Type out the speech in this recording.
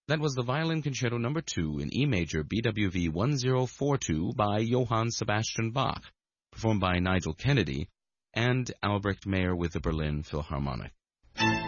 That was the Violin Concerto No. 2 in E major BWV 1042 by Johann Sebastian Bach, performed by Nigel Kennedy and Albrecht Meyer with the Berlin Philharmonic.